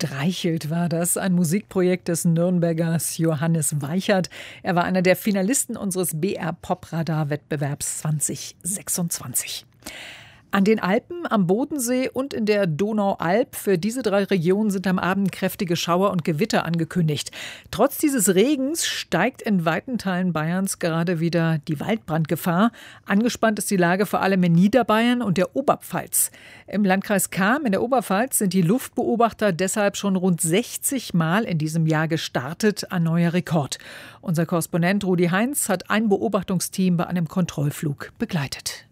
Streichelt war das, ein Musikprojekt des Nürnbergers Johannes Weichert. Er war einer der Finalisten unseres BR-Pop-Radar-Wettbewerbs 2026. An den Alpen, am Bodensee und in der Donaualb, für diese 3 Regionen sind am Abend kräftige Schauer und Gewitter angekündigt. Trotz dieses Regens steigt in weiten Teilen Bayerns gerade wieder die Waldbrandgefahr. Angespannt ist die Lage vor allem in Niederbayern und der Oberpfalz. Im Landkreis Cham in der Oberpfalz sind die Luftbeobachter deshalb schon rund 60 Mal in diesem Jahr gestartet, ein neuer Rekord. Unser Korrespondent Rudi Heinz hat ein Beobachtungsteam bei einem Kontrollflug begleitet.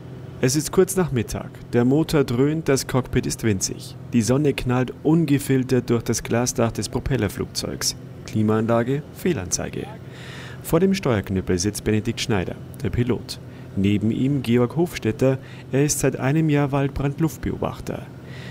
Es ist kurz nach Mittag. Der Motor dröhnt, das Cockpit ist winzig. Die Sonne knallt ungefiltert durch das Glasdach des Propellerflugzeugs. Klimaanlage, Fehlanzeige. Vor dem Steuerknüppel sitzt Benedikt Schneider, der Pilot. Neben ihm Georg Hofstetter, er ist seit einem Jahr Waldbrandluftbeobachter.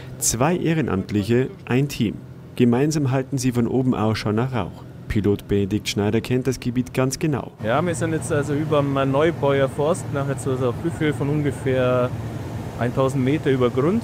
2 Ehrenamtliche, ein Team. Gemeinsam halten sie von oben Ausschau nach Rauch. Pilot Benedikt Schneider kennt das Gebiet ganz genau. Ja, wir sind jetzt also über dem Neubauer Forst, nach jetzt so einer Höhe von ungefähr 1000 Meter über Grund.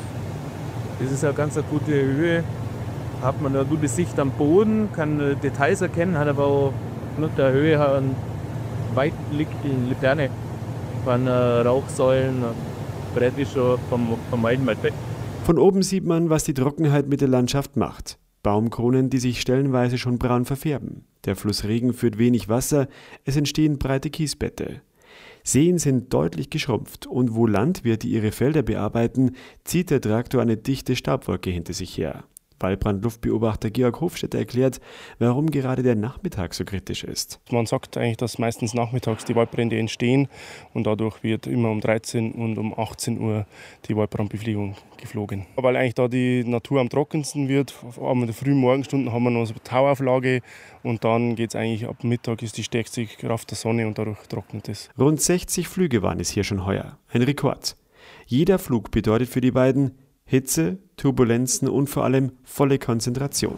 Das ist eine ganz gute Höhe. Hat man eine gute Sicht am Boden, kann Details erkennen, hat aber auch nach der Höhe eine weitblickende Laterne von Rauchsäulen, breit ist schon vom Wald weg. Von oben sieht man, was die Trockenheit mit der Landschaft macht. Baumkronen, die sich stellenweise schon braun verfärben. Der Fluss Regen führt wenig Wasser, es entstehen breite Kiesbette. Seen sind deutlich geschrumpft und wo Landwirte ihre Felder bearbeiten, zieht der Traktor eine dichte Staubwolke hinter sich her. Waldbrandluftbeobachter Georg Hofstetter erklärt, warum gerade der Nachmittag so kritisch ist. Man sagt eigentlich, dass meistens nachmittags die Waldbrände entstehen und dadurch wird immer um 13 und um 18 Uhr die Waldbrandbefliegung geflogen. Weil eigentlich da die Natur am trockensten wird, in den frühen Morgenstunden haben wir noch so eine Tauauflage und dann geht es eigentlich ab Mittag ist die stärkste Kraft der Sonne und dadurch trocknet es. Rund 60 Flüge waren es hier schon heuer, ein Rekord. Jeder Flug bedeutet für die beiden Hitze, Turbulenzen und vor allem volle Konzentration.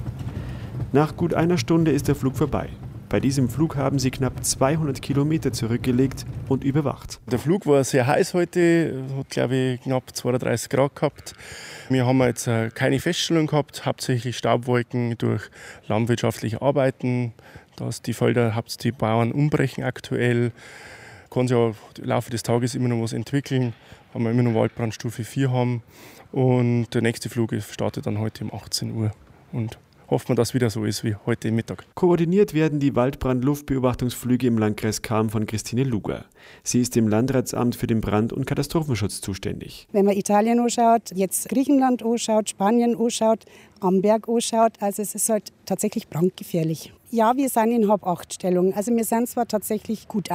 Nach gut einer Stunde ist der Flug vorbei. Bei diesem Flug haben sie knapp 200 Kilometer zurückgelegt und überwacht. Der Flug war sehr heiß heute, hat glaube ich knapp 32 Grad gehabt. Wir haben jetzt keine Feststellung gehabt, hauptsächlich Staubwolken durch landwirtschaftliche Arbeiten, dass die Felder, die Bauern umbrechen aktuell. Kann sich ja im Laufe des Tages immer noch was entwickeln, weil wir immer noch Waldbrandstufe 4 haben. Und der nächste Flug startet dann heute um 18 Uhr. Und hoffen wir, dass es wieder so ist wie heute Mittag. Koordiniert werden die Waldbrandluftbeobachtungsflüge im Landkreis Cham von Christine Luger. Sie ist im Landratsamt für den Brand- und Katastrophenschutz zuständig. Wenn man Italien anschaut, jetzt Griechenland anschaut, Spanien anschaut, am Berg anschaut, also es ist halt tatsächlich brandgefährlich. Ja, wir sind in Hab-8-Stellung. Also wir sind zwar tatsächlich gut